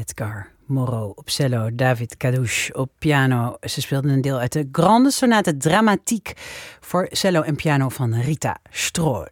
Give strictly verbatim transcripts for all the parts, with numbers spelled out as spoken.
Edgar Moreau op cello, David Kadouche op piano. Ze speelden een deel uit de Grande Sonate Dramatique voor cello en piano van Rita Strohl.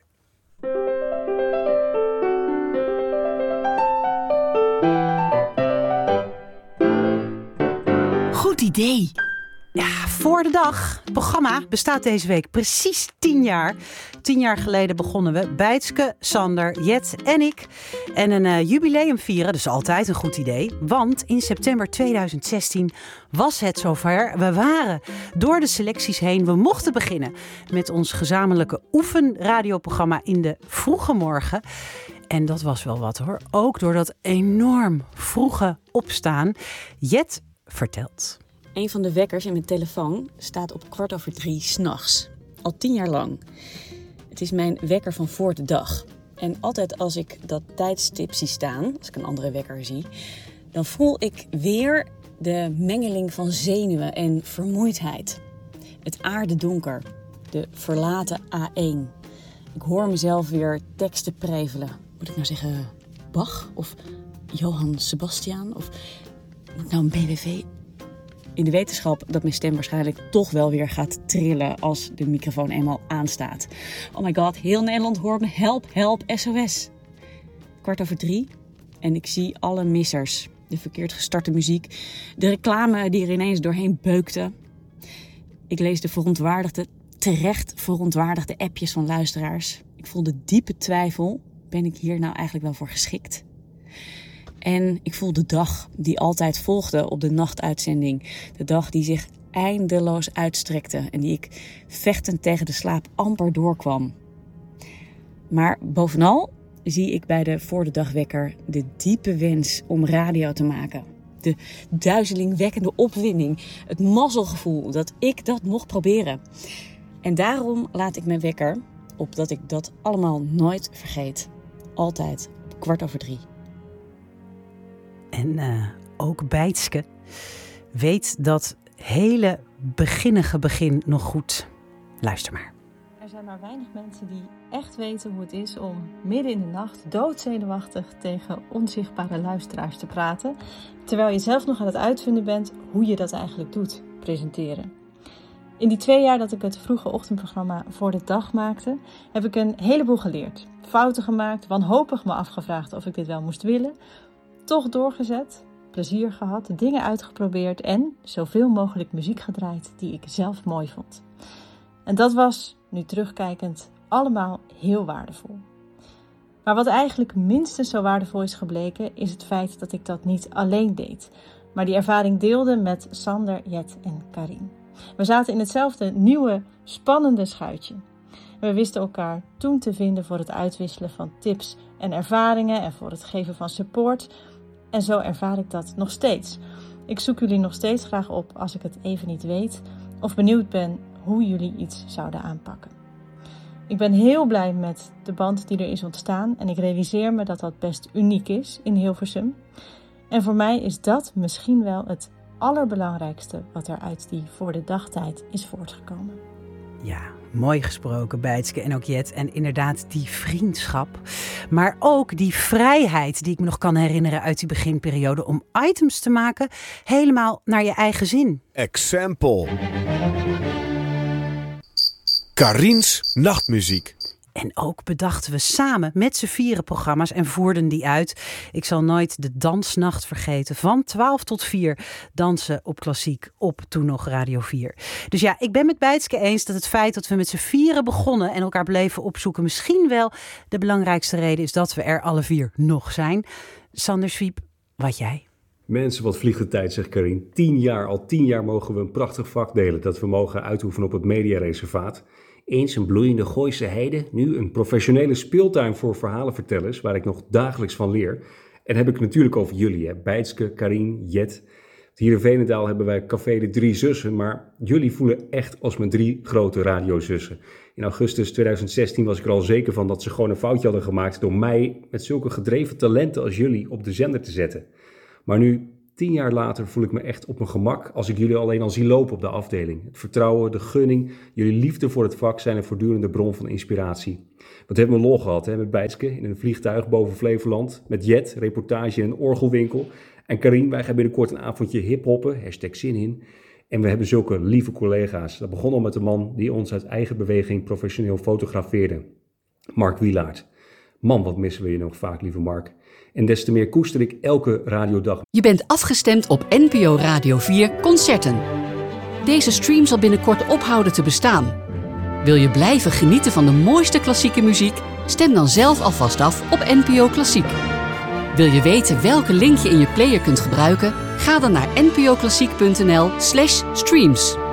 Goed idee! Ja, voor de dag. Het programma bestaat deze week precies tien jaar. Tien jaar geleden begonnen we. Bijtske, Sander, Jet en ik. En een uh, jubileum vieren, dus altijd een goed idee. Want in september tweeduizend zestien was het zover. We waren door de selecties heen. We mochten beginnen met ons gezamenlijke oefenradioprogramma in de vroege morgen. En dat was wel wat hoor. Ook door dat enorm vroege opstaan. Jet vertelt. Een van de wekkers in mijn telefoon staat op kwart over drie 's nachts. Al tien jaar lang. Het is mijn wekker van voor de dag. En altijd als ik dat tijdstip zie staan, als ik een andere wekker zie, dan voel ik weer de mengeling van zenuwen en vermoeidheid. Het aardedonker. De verlaten A één. Ik hoor mezelf weer teksten prevelen. Moet ik nou zeggen Bach of Johann Sebastian of moet ik nou een B W V? In de wetenschap dat mijn stem waarschijnlijk toch wel weer gaat trillen als de microfoon eenmaal aanstaat. Oh my god, heel Nederland hoort me. Help, help, S O S. Kwart over drie en ik zie alle missers. De verkeerd gestarte muziek. De reclame die er ineens doorheen beukte. Ik lees de verontwaardigde, terecht verontwaardigde appjes van luisteraars. Ik voel de diepe twijfel. Ben ik hier nou eigenlijk wel voor geschikt? En ik voel de dag die altijd volgde op de nachtuitzending. De dag die zich eindeloos uitstrekte en die ik vechtend tegen de slaap amper doorkwam. Maar bovenal zie ik bij de voor de dagwekker de diepe wens om radio te maken. De duizelingwekkende opwinding, het mazzelgevoel dat ik dat mocht proberen. En daarom laat ik mijn wekker, opdat ik dat allemaal nooit vergeet, altijd op kwart over drie. En uh, ook Bijtske weet dat hele beginnige begin nog goed. Luister maar. Er zijn maar weinig mensen die echt weten hoe het is om midden in de nacht doodzenuwachtig tegen onzichtbare luisteraars te praten, terwijl je zelf nog aan het uitvinden bent hoe je dat eigenlijk doet, presenteren. In die twee jaar dat ik het vroege ochtendprogramma Voor de Dag maakte, heb ik een heleboel geleerd. Fouten gemaakt, wanhopig me afgevraagd of ik dit wel moest willen. Toch doorgezet, plezier gehad, dingen uitgeprobeerd en zoveel mogelijk muziek gedraaid die ik zelf mooi vond. En dat was, nu terugkijkend, allemaal heel waardevol. Maar wat eigenlijk minstens zo waardevol is gebleken, is het feit dat ik dat niet alleen deed, maar die ervaring deelde met Sander, Jet en Karin. We zaten in hetzelfde nieuwe, spannende schuitje. We wisten elkaar toen te vinden voor het uitwisselen van tips en ervaringen en voor het geven van support. En zo ervaar ik dat nog steeds. Ik zoek jullie nog steeds graag op als ik het even niet weet of benieuwd ben hoe jullie iets zouden aanpakken. Ik ben heel blij met de band die er is ontstaan en ik realiseer me dat dat best uniek is in Hilversum. En voor mij is dat misschien wel het allerbelangrijkste wat er uit die voor de dagtijd is voortgekomen. Ja, mooi gesproken, Bijtske en ook Jet. En inderdaad die vriendschap. Maar ook die vrijheid die ik me nog kan herinneren uit die beginperiode om items te maken helemaal naar je eigen zin. Example. Karin's nachtmuziek. En ook bedachten we samen met z'n vieren programma's en voerden die uit. Ik zal nooit de dansnacht vergeten. Van twaalf tot vier dansen op klassiek op toen nog Radio vier. Dus ja, ik ben met Bijtske eens dat het feit dat we met z'n vieren begonnen en elkaar bleven opzoeken misschien wel de belangrijkste reden is dat we er alle vier nog zijn. Sander Swiep, wat jij? Mensen, wat vliegt de tijd, zegt Karin. Tien jaar, al tien jaar mogen we een prachtig vak delen dat we mogen uitoefenen op het mediareservaat. Eens een bloeiende Gooise heide, nu een professionele speeltuin voor verhalenvertellers waar ik nog dagelijks van leer. En heb ik het natuurlijk over jullie, hè? Bijtske, Karin, Jet. Hier in Veenendaal hebben wij Café de Drie Zussen, maar jullie voelen echt als mijn drie grote radiozussen. In augustus tweeduizend zestien was ik er al zeker van dat ze gewoon een foutje hadden gemaakt door mij met zulke gedreven talenten als jullie op de zender te zetten. Maar nu, tien jaar later, voel ik me echt op mijn gemak als ik jullie alleen al zie lopen op de afdeling. Het vertrouwen, de gunning, jullie liefde voor het vak zijn een voortdurende bron van inspiratie. Wat hebben we lol gehad, hè? Met Bijtske in een vliegtuig boven Flevoland, met Jet, reportage in een orgelwinkel. En Karin, wij gaan binnenkort een avondje hiphoppen, hashtag zin in. En we hebben zulke lieve collega's. Dat begon al met de man die ons uit eigen beweging professioneel fotografeerde. Mark Wielaert. Man, wat missen we je nog vaak, lieve Mark. En des te meer koester ik elke radiodag. Je bent afgestemd op N P O Radio vier Concerten. Deze stream zal binnenkort ophouden te bestaan. Wil je blijven genieten van de mooiste klassieke muziek? Stem dan zelf alvast af op N P O Klassiek. Wil je weten welke link je in je player kunt gebruiken? Ga dan naar npoklassiek punt n l slash streams.